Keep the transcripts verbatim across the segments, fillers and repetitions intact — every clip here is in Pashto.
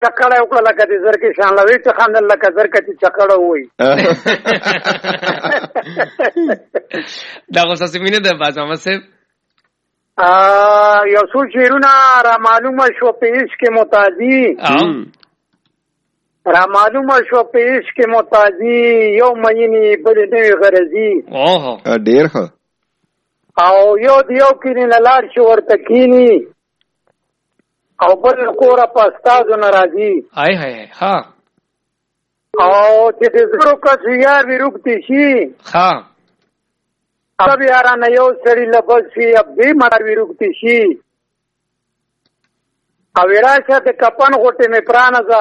چکړه وکړه لکه د زرکې شان لوي ته خاندل لکه زرکه چې چکړه وای دا غوسه سمینه ده باز محمد صاحب یو څو شعرونه را معلومه شو په عشق متازی را معلومه شو په عشق متازی یو مینی بل نوی غرضی اوه ډیر ښه او یو دیو کینی لاړ شو ورته کینی او بل کوره په استادو ناراضي هاي هاي ها او چې د زړه کڅ یار وروکتی شي ها اب یارانه یو سړی لبس شي اب دې مړ وروکتی شي او راشه د کپن غوټه می پرانځه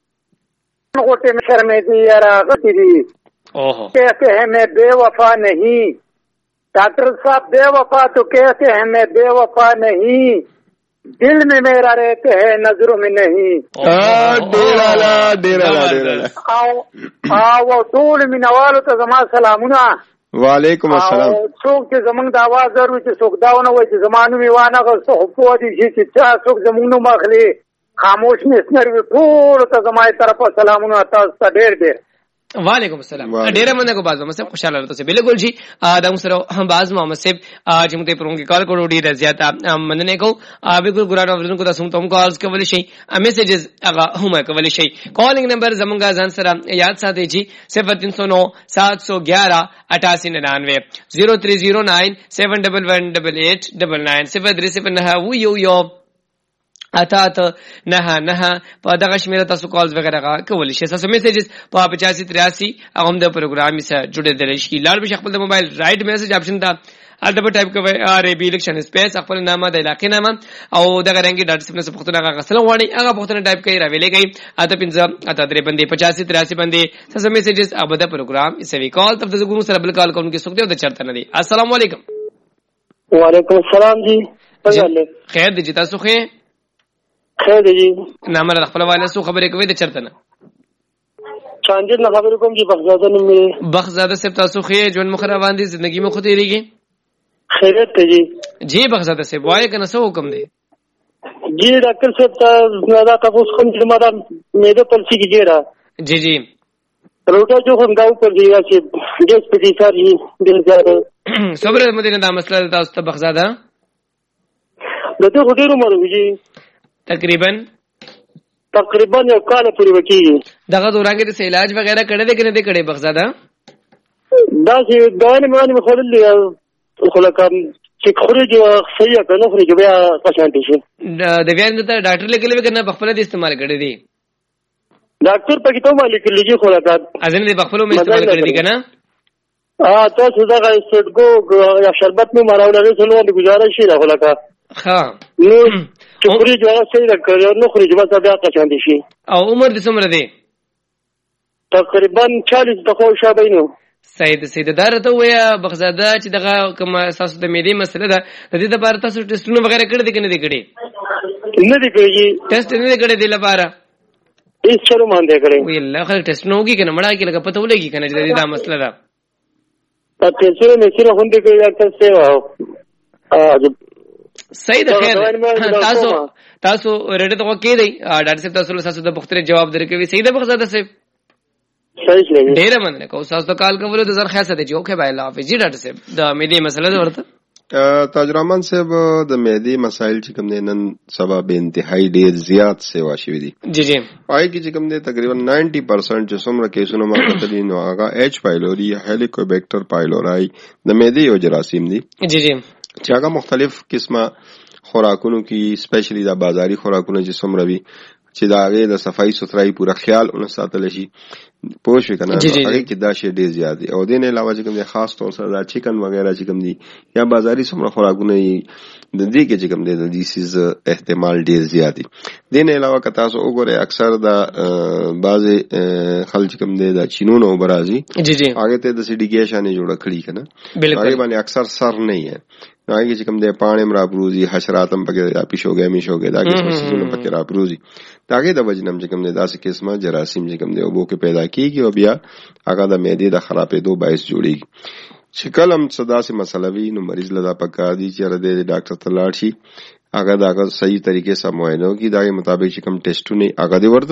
غوټه می شرمې دي یارا غتی دي اوه کہتے ہیں میں بے وفا نہیں ڈاکٹر صاحب بے وفا تو کہتے ہیں میں بے وفا نہیں دل میں میرا رہتے ہیں نظروں میں نہیں ډیرالا ډیرالا ډیرالا او او ټول مینوالو ته زما سلامونه وعلیکم السلام څوک چې زمونږ د आवाज ضروري چې څوک داونه وای چې زمانو می وانه غوښته په دې چې چا څوک زمونږ نو مخلي خاموش نسنر وی ټول ته زما طرفه سلامونه تاسو ته ډېر ډېر وعلیکم السلام ډیر مننه کو باز محمد صاحب خوشاله راته سه بالکل جی دا سره هم باز محمد صاحب چې موږ ته پرون کې کال کړو ډیر زیاته مننه کو بالکل ګران اورونکو کو تاسو ته کالز کول شي میسجز هغه هم کول شي کالینګ نمبر زمونږه ځان سره یاد ساتئ جی صفر تین سو نو سات سو گیارہ اٹھاسی ننانوے زیرو تھری زیرو نائن سیون ڈبل ون ڈبل ایٹ ڈبل نائن صفر درې صفر نه و یو یو اته اته نه نه په دغه شمیره تاسو کالز وغیرہ کولی شئ. تاسو میسجز په پچاسی تریاسی هم د پروګرام سره جوړېدل شي. لاړ به خپل د موبایل رائټ میسج اپشن ته البته ټایپ کوئ ار ای بی الیکشن سپیس خپل نامه د علاقې نامه او دغه رنګي ډاټا سپنس پختونه هغه غسل غواړي هغه پختونه ټایپ کوئ راویلې کوي اته پنځه اته درې باندې پچاسی تریاسی باندې تاسو میسجز ابو د پروګرام سوي کال تاسو د ګورو سره بل کال کوم کې سوک دی د چرته نه دی. السلام علیکم. وعلیکم السلام جی خیر دی جی تاسو خیر خیر دی نامه خپل والے سو خبرې کوي د چرته نه چانجر نه خبرې کوم چې بخزاده نه می بخزاده صاحب تاسو خیر ژوند مخره باندې ژوندۍ مو خو تیریږي خیرت ته جی جی بخزاده صاحب وای کنه سو حکم دی جی ډاکټر صاحب ته دا تاسو کوم چې ما دا مېده پرسي کیږي جی جی روټا جو هم گاو پر دی چې ډېر سپیډي ساري دل زیاده صبر مدینه دا مسله تاسو ته بخزاده دته غوډیرو مرو جی تقریبا تقریبا یو کال پورې وکیږي دغه دوران کې د علاج وغیرہ کړه دې کنه دې کړه بخزاده دا چې دانه مانی مخول دی خلکان چې خوري جو صحیح کنه خوري جو بیا پښانته شي د ویان ته ډاکټر لیکلی کنه بخپله د استعمال کړی دی ډاکټر پکې ته مالک لیکي خلکان ازنه د بخپلو مې استعمال کړی دی کنه اه تاسو دا سټګو یا شربت مې مراولې څلو د گزارش شي خلکان ها نو چې خوري جو صحیح راکړي نو خوري جو بیا پښانته شي او عمر د څومره دی تقریبا چالیس دغه شابه نو سید سید دار ته ویا بخزاده چې دغه کوم اساس د میدی مسله ده د دې لپاره تاسو ټیسټونه وغیرہ کړی دي کنه دي کړی نه دي کړی ټیسټ نه کړی دی لپاره هیڅ چلو مان دی کړی وی الله خیر ټیسټ نو کی کنه مړه کی لګه پته ولګي کنه چې دا مسله ده تاسو نه سره هوندې کړی ډاکټر سیوا سید خیر تاسو تاسو رډه ته کې دی ډاکټر صاحب تاسو له تاسو د بختره جواب درکوي سید بخزاده صاحب صحیح دی ډیر مننه کو تاسو ته کال کولو د زر خاصه دی جوکه بای الله حافظ جی ډاکټر صاحب د مېدی مسله ورته تاج رحمان صاحب د مېدی مسائل چې کوم نن سبا به انتهایی ډیر زیات سیوا شوی دي جی جی پای کې چې کوم دي تقریبا نائنٹی پرسنٹ چې څومره کیسونه ماته دي نو هغه ایچ پایلوري هلیکوبیکټر پایلورای د مېدی او جراثیم دي جی جی چې هغه مختلف قسمه خوراکونو کې سپیشلی دا بازاري خوراکونه چې څومره وي چې دا هغه د صفائی سترای پورا خیال اون ساتل شي پوښ وکنه هغه کې دا شی ډیر زیات دي او دین علاوه چې کوم دي خاص طور سره دا چکن وغیرہ چې کوم دي یا بازاري څومره خوراکونه د دې کې چې کوم دي د دیسیز احتمال ډیر زیات دي. دین علاوه که تاسو وګورئ اکثر دا بعضی خلک کوم دي دا چینونو برازي جی جی هغه ته د سیډیګیشن جوړ کړی کنه هغه باندې اکثر سر نه ہے هغه چې کوم دي پانم را پروزي حشراتم پکې یا پیشوګې میشوګې دا کې څه پکې را پروزي داګه د وجنم چې کوم دي داسې قسمه جراثیم چې کوم دي او بو کې پیدا کیږي او بیا هغه د معدې د خرابېدو باعث جوړیږي. چې کله هم صدا سي مسله وي نو مریض لدا پکار دي چې د ډاکټر ته لاړ شي هغه دا صحیح طریقې سره معاینه کوي دا مطابق چې کوم ټیسټونه هغه دی ورته